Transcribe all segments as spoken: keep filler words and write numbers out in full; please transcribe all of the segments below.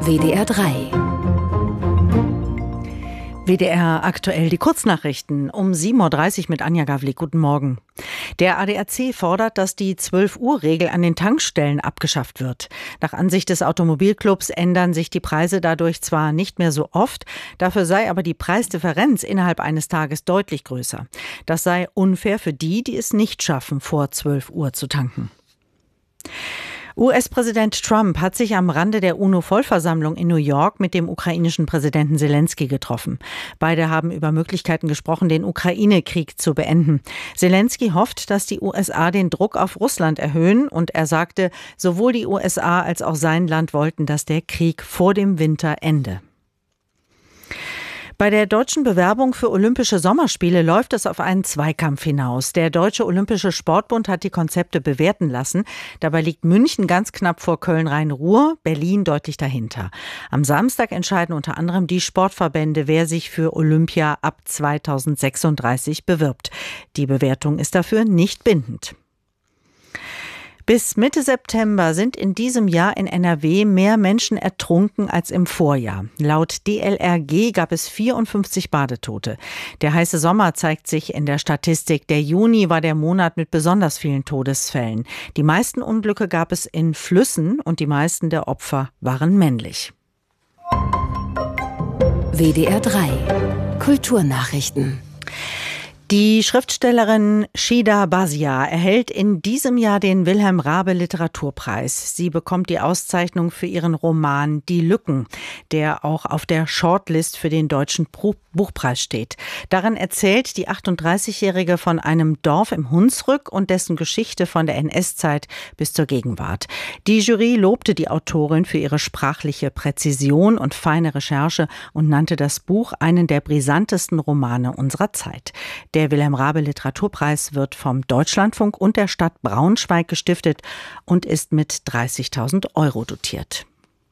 W D R drei. W D R aktuell, die Kurznachrichten um sieben Uhr dreißig mit Anja Gavlik. Guten Morgen. Der A D A C fordert, dass die zwölf Uhr Regel an den Tankstellen abgeschafft wird. Nach Ansicht des Automobilclubs ändern sich die Preise dadurch zwar nicht mehr so oft, dafür sei aber die Preisdifferenz innerhalb eines Tages deutlich größer. Das sei unfair für die, die es nicht schaffen, vor zwölf Uhr zu tanken. U S-Präsident Trump hat sich am Rande der UNO-Vollversammlung in New York mit dem ukrainischen Präsidenten Selenskyj getroffen. Beide haben über Möglichkeiten gesprochen, den Ukraine-Krieg zu beenden. Selenskyj hofft, dass die U S A den Druck auf Russland erhöhen, und er sagte, sowohl die U S A als auch sein Land wollten, dass der Krieg vor dem Winter ende. Bei der deutschen Bewerbung für Olympische Sommerspiele läuft es auf einen Zweikampf hinaus. Der Deutsche Olympische Sportbund hat die Konzepte bewerten lassen. Dabei liegt München ganz knapp vor Köln-Rhein-Ruhr, Berlin deutlich dahinter. Am Samstag entscheiden unter anderem die Sportverbände, wer sich für Olympia ab zweitausendsechsunddreißig bewirbt. Die Bewertung ist dafür nicht bindend. Bis Mitte September sind in diesem Jahr in N R W mehr Menschen ertrunken als im Vorjahr. Laut D L R G gab es vierundfünfzig Badetote. Der heiße Sommer zeigt sich in der Statistik. Der Juni war der Monat mit besonders vielen Todesfällen. Die meisten Unglücke gab es in Flüssen und die meisten der Opfer waren männlich. W D R drei. Kulturnachrichten. Die Schriftstellerin Shida Basia erhält in diesem Jahr den Wilhelm Raabe Literaturpreis. Sie bekommt die Auszeichnung für ihren Roman Die Lücken, der auch auf der Shortlist für den Deutschen Buchpreis steht. Darin erzählt die achtunddreißigjährige von einem Dorf im Hunsrück und dessen Geschichte von der N S-Zeit bis zur Gegenwart. Die Jury lobte die Autorin für ihre sprachliche Präzision und feine Recherche und nannte das Buch einen der brisantesten Romane unserer Zeit. Der Der Wilhelm Raabe Literaturpreis wird vom Deutschlandfunk und der Stadt Braunschweig gestiftet und ist mit dreißigtausend Euro dotiert.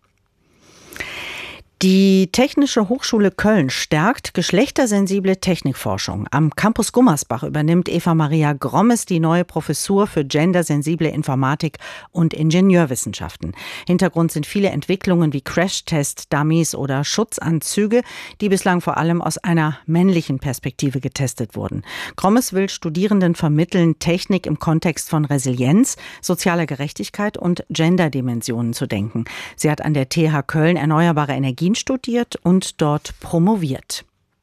Die Technische Hochschule Köln stärkt geschlechtersensible Technikforschung. Am Campus Gummersbach übernimmt Eva Maria Grommes die neue Professur für gendersensible Informatik und Ingenieurwissenschaften. Hintergrund sind viele Entwicklungen wie Crashtest-Dummies oder Schutzanzüge, die bislang vor allem aus einer männlichen Perspektive getestet wurden. Grommes will Studierenden vermitteln, Technik im Kontext von Resilienz, sozialer Gerechtigkeit und Genderdimensionen zu denken. Sie hat an der T H Köln erneuerbare Energie studiert und dort promoviert.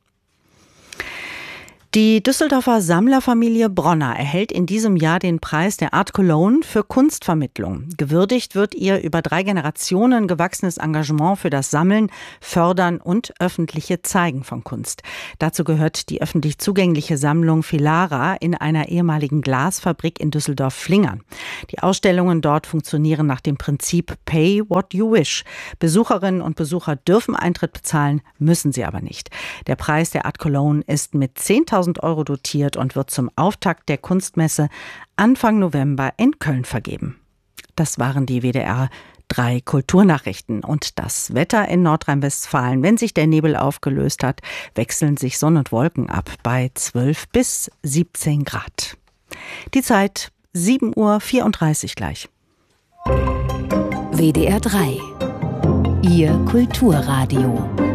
Die Düsseldorfer Sammlerfamilie Bronner erhält in diesem Jahr den Preis der Art Cologne für Kunstvermittlung. Gewürdigt wird ihr über drei Generationen gewachsenes Engagement für das Sammeln, Fördern und öffentliche Zeigen von Kunst. Dazu gehört die öffentlich zugängliche Sammlung Filara in einer ehemaligen Glasfabrik in Düsseldorf-Flingern. Die Ausstellungen dort funktionieren nach dem Prinzip Pay what you wish. Besucherinnen und Besucher dürfen Eintritt bezahlen, müssen sie aber nicht. Der Preis der Art Cologne ist mit zehntausend Euro dotiert und wird zum Auftakt der Kunstmesse Anfang November in Köln vergeben. Das waren die W D R drei Kulturnachrichten. Und das Wetter in Nordrhein-Westfalen: Wenn sich der Nebel aufgelöst hat, wechseln sich Sonne und Wolken ab bei zwölf bis siebzehn Grad. Die Zeit sieben Uhr vierunddreißig gleich. W D R drei. Ihr Kulturradio.